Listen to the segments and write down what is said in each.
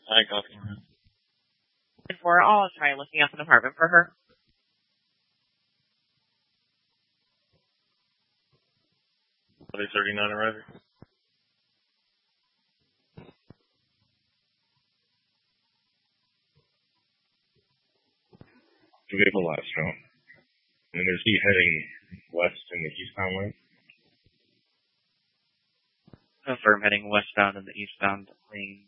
I copy. Before I'll try looking up an apartment for her. Are they 39 already? Do we have a last round? And is he heading west in the eastbound lane? Confirm heading westbound in the eastbound lane.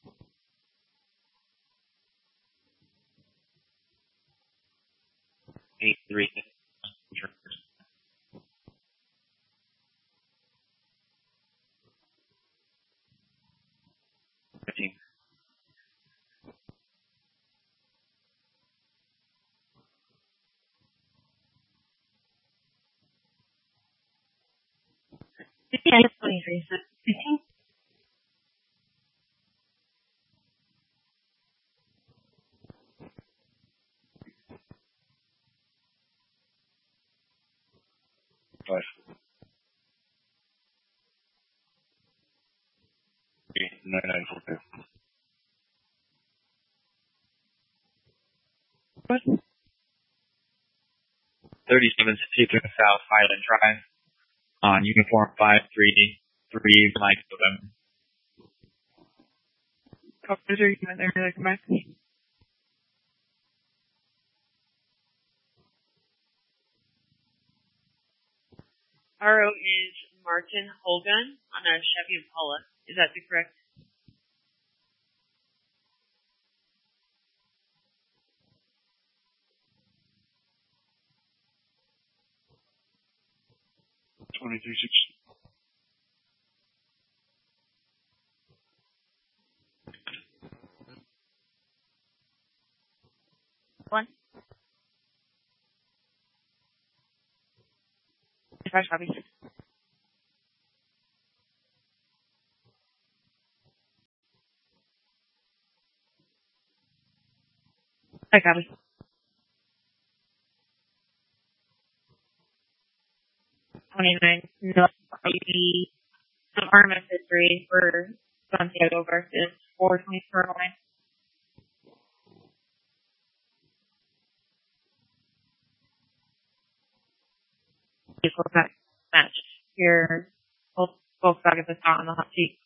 Eight three. 15. Yeah, it's 23. 15? Five. 9942. What? 3762 South Highland Drive on uniform 533 Mike November. Officer, you went there to come back to me. RO is Martin Holgun on a Chevy Impala. Is that correct? One. Dispatch copy. I copy. 29. No, some RMS history for Santiago versus 424 line. Vehicle match. Here, both Volkswagen is not on the hot seat.